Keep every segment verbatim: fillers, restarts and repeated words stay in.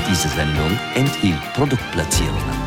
Diese Sendung enthielt Produktplatzierungen.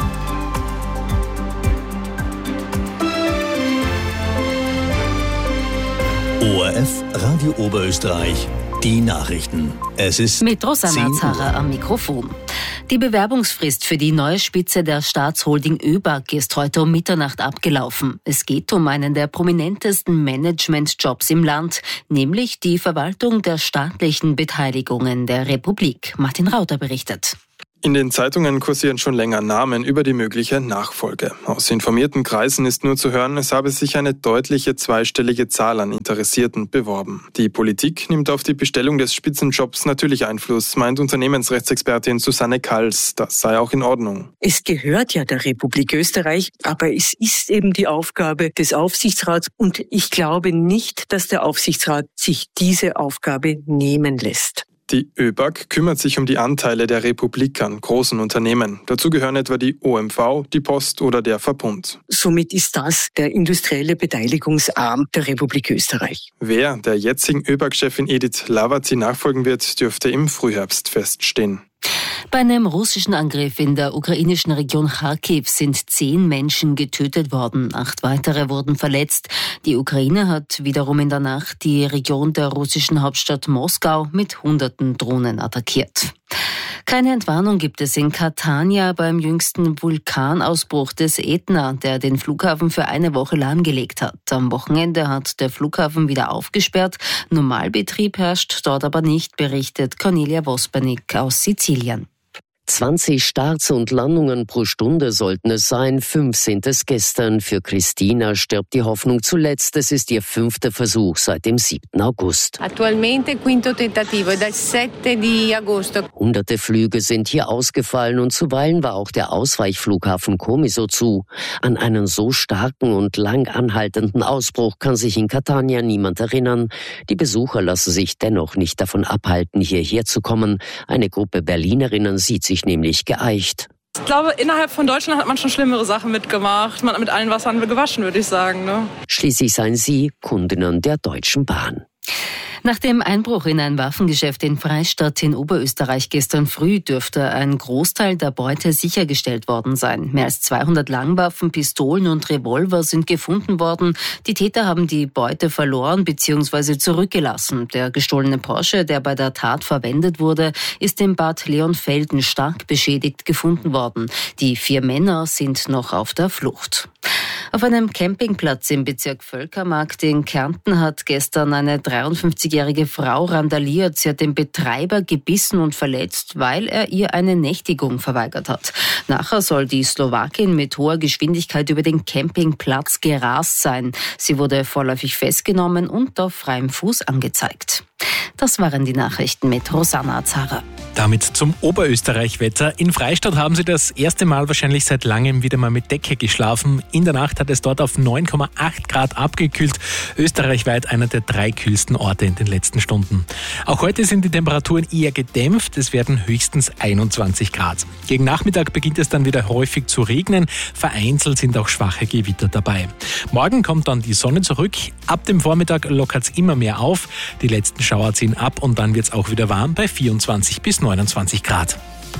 O R F Radio Oberösterreich, die Nachrichten. Es ist mit Rosanna Zara am Mikrofon. Die Bewerbungsfrist für die neue Spitze der Staatsholding ÖBAG ist heute um Mitternacht abgelaufen. Es geht um einen der prominentesten Managementjobs im Land, nämlich die Verwaltung der staatlichen Beteiligungen der Republik. Martin Rauter berichtet. In den Zeitungen kursieren schon länger Namen über die mögliche Nachfolge. Aus informierten Kreisen ist nur zu hören, es habe sich eine deutliche zweistellige Zahl an Interessierten beworben. Die Politik nimmt auf die Bestellung des Spitzenjobs natürlich Einfluss, meint Unternehmensrechtsexpertin Susanne Kals. Das sei auch in Ordnung. Es gehört ja der Republik Österreich, aber es ist eben die Aufgabe des Aufsichtsrats und ich glaube nicht, dass der Aufsichtsrat sich diese Aufgabe nehmen lässt. Die ÖBAG kümmert sich um die Anteile der Republik an großen Unternehmen. Dazu gehören etwa die O M V, die Post oder der Verbund. Somit ist das der industrielle Beteiligungsarm der Republik Österreich. Wer der jetzigen ÖBAG-Chefin Edith Lavazi nachfolgen wird, dürfte im Frühherbst feststehen. Bei einem russischen Angriff in der ukrainischen Region Kharkiv sind zehn Menschen getötet worden. Acht weitere wurden verletzt. Die Ukraine hat wiederum in der Nacht die Region der russischen Hauptstadt Moskau mit hunderten Drohnen attackiert. Keine Entwarnung gibt es in Catania beim jüngsten Vulkanausbruch des Ätna, der den Flughafen für eine Woche lahmgelegt hat. Am Wochenende hat der Flughafen wieder aufgesperrt. Normalbetrieb herrscht dort aber nicht, berichtet Cornelia Vospernik aus Sizilien. zwanzig Starts und Landungen pro Stunde sollten es sein. Fünf sind es gestern. Für Christina stirbt die Hoffnung zuletzt. Es ist ihr fünfter Versuch seit dem siebten August. Attualmente quinto tentativo è dal sette di agosto. Hunderte Flüge sind hier ausgefallen und zuweilen war auch der Ausweichflughafen Comiso zu. An einen so starken und lang anhaltenden Ausbruch kann sich in Catania niemand erinnern. Die Besucher lassen sich dennoch nicht davon abhalten, hierher zu kommen. Eine Gruppe Berlinerinnen sieht sich nämlich geeicht. Ich glaube, innerhalb von Deutschland hat man schon schlimmere Sachen mitgemacht. Man hat mit allen Wassern gewaschen, würde ich sagen. Ne? Schließlich seien sie Kundinnen der Deutschen Bahn. Nach dem Einbruch in ein Waffengeschäft in Freistadt in Oberösterreich gestern früh dürfte ein Großteil der Beute sichergestellt worden sein. Mehr als zweihundert Langwaffen, Pistolen und Revolver sind gefunden worden. Die Täter haben die Beute verloren bzw. zurückgelassen. Der gestohlene Porsche, der bei der Tat verwendet wurde, ist in Bad Leonfelden stark beschädigt gefunden worden. Die vier Männer sind noch auf der Flucht. Auf einem Campingplatz im Bezirk Völkermarkt in Kärnten hat gestern eine dreiundfünfzigjährige Frau randaliert. Sie hat den Betreiber gebissen und verletzt, weil er ihr eine Nächtigung verweigert hat. Nachher soll die Slowakin mit hoher Geschwindigkeit über den Campingplatz gerast sein. Sie wurde vorläufig festgenommen und auf freiem Fuß angezeigt. Das waren die Nachrichten mit Rosanna Zara. Damit zum Oberösterreich-Wetter. In Freistadt haben Sie das erste Mal wahrscheinlich seit langem wieder mal mit Decke geschlafen. In der Nacht hat es dort auf neun Komma acht Grad abgekühlt. Österreichweit einer der drei kühlsten Orte in den letzten Stunden. Auch heute sind die Temperaturen eher gedämpft. Es werden höchstens einundzwanzig Grad. Gegen Nachmittag beginnt es dann wieder häufig zu regnen. Vereinzelt sind auch schwache Gewitter dabei. Morgen kommt dann die Sonne zurück. Ab dem Vormittag lockert es immer mehr auf. Die letzten Schauer ziehen ab und dann wird es auch wieder warm bei vierundzwanzig bis neunundzwanzig Grad.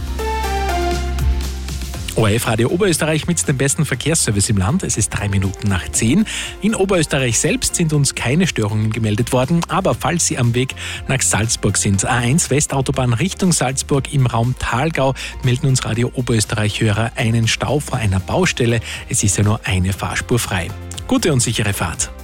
O R F Radio Oberösterreich mit dem besten Verkehrsservice im Land. Es ist drei Minuten nach zehn. In Oberösterreich selbst sind uns keine Störungen gemeldet worden, aber falls Sie am Weg nach Salzburg sind, A eins Westautobahn Richtung Salzburg im Raum Thalgau, melden uns Radio Oberösterreich-Hörer einen Stau vor einer Baustelle. Es ist ja nur eine Fahrspur frei. Gute und sichere Fahrt.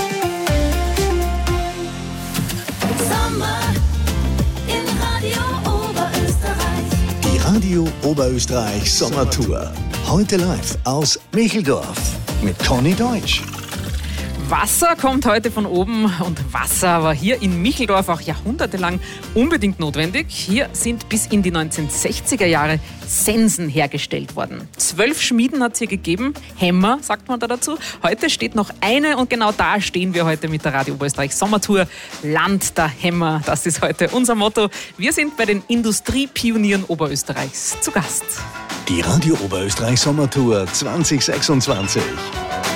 Radio Oberösterreich Sommertour. Heute live aus Micheldorf mit Conny Deutsch. Wasser kommt heute von oben und Wasser war hier in Micheldorf auch jahrhundertelang unbedingt notwendig. Hier sind bis in die neunzehnhundertsechziger Jahre Sensen hergestellt worden. Zwölf Schmieden hat es hier gegeben, Hämmer sagt man da dazu. Heute steht noch eine und genau da stehen wir heute mit der Radio Oberösterreich Sommertour. Land der Hämmer, das ist heute unser Motto. Wir sind bei den Industriepionieren Oberösterreichs zu Gast. Die Radio Oberösterreich Sommertour zwanzig sechsundzwanzig.